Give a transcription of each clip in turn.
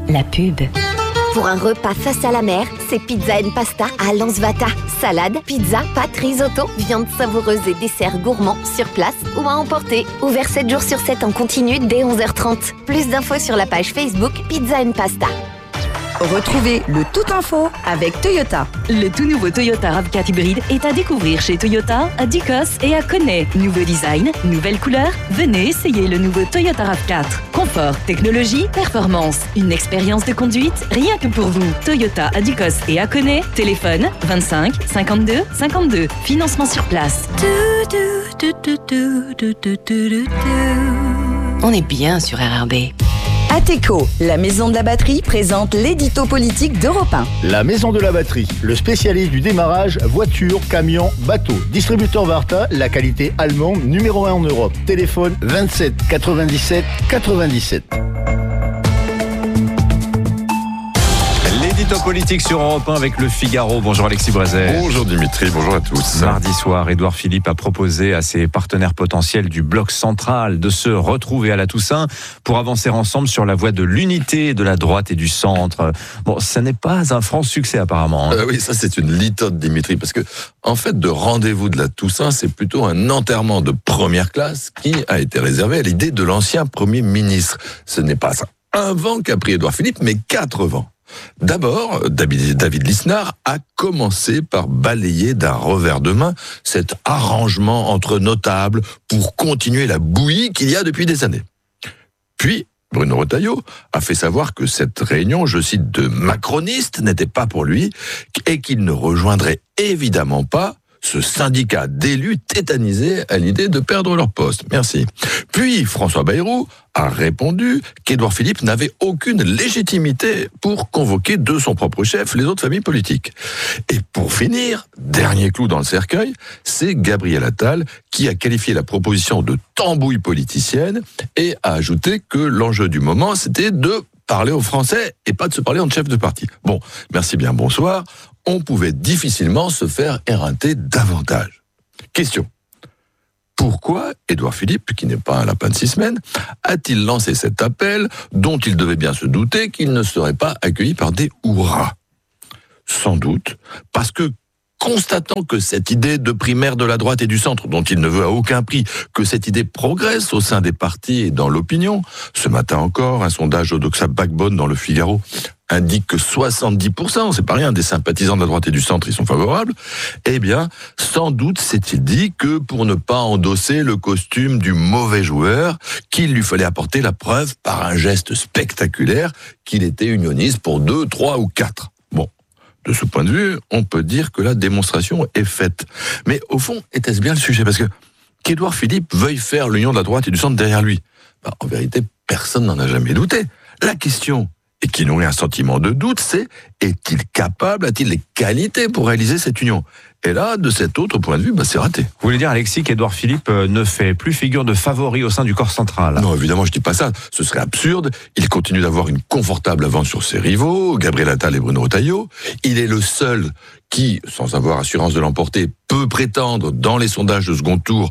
la pub. Pour un repas face à la mer, c'est Pizza & Pasta à Lansvata. Salade, pizza, pâtes, risotto, viande savoureuse et desserts gourmands sur place ou à emporter. Ouvert 7 jours sur 7 en continu dès 11h30. Plus d'infos sur la page Facebook Pizza & Pasta. Retrouvez le Tout Info avec Toyota. Le tout nouveau Toyota RAV4 hybride est à découvrir chez Toyota, à Ducos et à Koné. Nouveau design, nouvelle couleur. Venez essayer le nouveau Toyota RAV4. Confort, technologie, performance. Une expérience de conduite rien que pour vous. Toyota à Ducos et à Koné. Téléphone 25 52 52. Financement sur place. On est bien sur RRB. Ateco, la maison de la batterie, présente l'édito politique d'Europe 1. La maison de la batterie, le spécialiste du démarrage, voiture, camion, bateau. Distributeur Varta, la qualité allemande numéro 1 en Europe. Téléphone 27 97 97. L'édito politique sur Europe 1 avec Le Figaro. Bonjour Alexis Brézet. Bonjour Dimitri, bonjour à tous. Mardi soir, Édouard Philippe a proposé à ses partenaires potentiels du bloc central de se retrouver à la Toussaint pour avancer ensemble sur la voie de l'unité de la droite et du centre. Bon, ça n'est pas un franc succès apparemment. Oui, ça c'est une litote Dimitri, parce que en fait, de rendez-vous de la Toussaint, c'est plutôt un enterrement de première classe qui a été réservé à l'idée de l'ancien Premier ministre. Ce n'est pas un vent qu'a pris Édouard Philippe, mais 4 vents. D'abord, David Lisnard a commencé par balayer d'un revers de main cet arrangement entre notables pour continuer la bouillie qu'il y a depuis des années. Puis, Bruno Retailleau a fait savoir que cette réunion, je cite, de macronistes n'était pas pour lui et qu'il ne rejoindrait évidemment pas ce syndicat d'élus tétanisés à l'idée de perdre leur poste. Merci. Puis François Bayrou a répondu qu'Édouard Philippe n'avait aucune légitimité pour convoquer de son propre chef les autres familles politiques. Et pour finir, dernier clou dans le cercueil, c'est Gabriel Attal qui a qualifié la proposition de tambouille politicienne et a ajouté que l'enjeu du moment, c'était de parler aux Français et pas de se parler entre chefs de parti. Bon, merci bien, bonsoir. On pouvait difficilement se faire éreinter davantage. Question. Pourquoi Édouard Philippe, qui n'est pas un lapin de 6 semaines, a-t-il lancé cet appel dont il devait bien se douter qu'il ne serait pas accueilli par des hurrahs ? Sans doute parce que, constatant que cette idée de primaire de la droite et du centre, dont il ne veut à aucun prix que cette idée progresse au sein des partis et dans l'opinion, ce matin encore, un sondage Odoxa Backbone dans Le Figaro indique que 70%, c'est pas rien, des sympathisants de la droite et du centre, ils sont favorables, eh bien, sans doute s'est-il dit que pour ne pas endosser le costume du mauvais joueur, qu'il lui fallait apporter la preuve par un geste spectaculaire qu'il était unioniste pour 2, 3 ou 4. Bon. De ce point de vue, on peut dire que la démonstration est faite. Mais au fond, était-ce bien le sujet ? Parce que qu'Édouard Philippe veuille faire l'union de la droite et du centre derrière lui, en vérité, personne n'en a jamais douté. La question, et qui nourrit un sentiment de doute, c'est est-il capable, a-t-il les qualités pour réaliser cette union ? Et là, de cet autre point de vue, c'est raté. Vous voulez dire, Alexis, qu'Édouard Philippe ne fait plus figure de favori au sein du corps central ? Non, évidemment, je dis pas ça. Ce serait absurde. Il continue d'avoir une confortable avance sur ses rivaux, Gabriel Attal et Bruno Retailleau. Il est le seul qui, sans avoir assurance de l'emporter, peut prétendre, dans les sondages de second tour,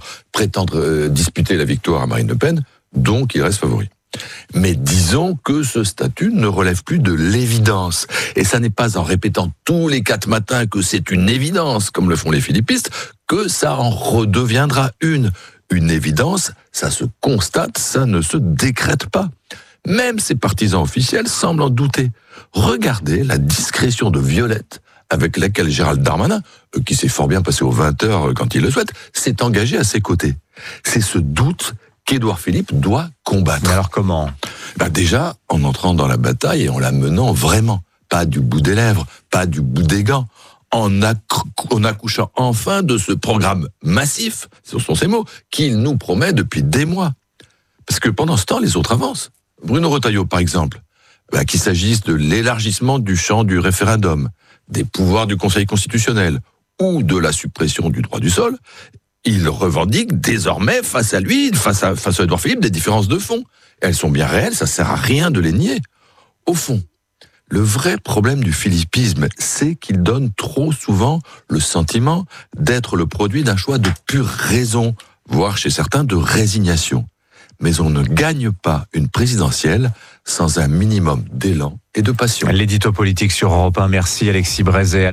disputer la victoire à Marine Le Pen. Donc, il reste favori. Mais disons que ce statut ne relève plus de l'évidence. Et ça n'est pas en répétant tous les 4 matins que c'est une évidence, comme le font les philippistes, que ça en redeviendra une. Une évidence, ça se constate, ça ne se décrète pas. Même ses partisans officiels semblent en douter. Regardez la discrétion de Violette avec laquelle Gérald Darmanin, qui s'est fort bien passé aux 20h quand il le souhaite, s'est engagé à ses côtés. C'est ce doute qu'Édouard Philippe doit combattre. Mais alors comment ? Déjà, en entrant dans la bataille et en la menant vraiment. Pas du bout des lèvres, pas du bout des gants. En accouchant enfin de ce programme massif, ce sont ces mots, qu'il nous promet depuis des mois. Parce que pendant ce temps, les autres avancent. Bruno Retailleau, par exemple, qu'il s'agisse de l'élargissement du champ du référendum, des pouvoirs du Conseil constitutionnel ou de la suppression du droit du sol, il revendique désormais face à lui, face à Édouard Philippe, des différences de fond. Elles sont bien réelles, ça sert à rien de les nier. Au fond, le vrai problème du philippisme, c'est qu'il donne trop souvent le sentiment d'être le produit d'un choix de pure raison, voire chez certains de résignation. Mais on ne gagne pas une présidentielle sans un minimum d'élan et de passion. L'édito politique sur Europe 1. Merci Alexis Brézet.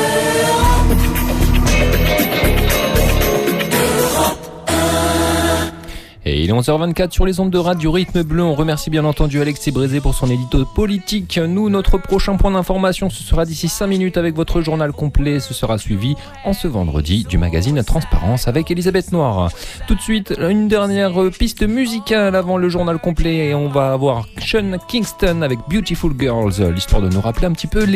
Et il est 11h24 sur les ondes de Radio Rythme Bleu. On remercie bien entendu Alexis Brézet pour son édito politique. Nous, notre prochain point d'information, ce sera d'ici 5 minutes avec votre journal complet. Ce sera suivi en ce vendredi du magazine Transparence avec Elisabeth Noir. Tout de suite, une dernière piste musicale avant le journal complet. Et on va avoir Sean Kingston avec Beautiful Girls, l'histoire de nous rappeler un petit peu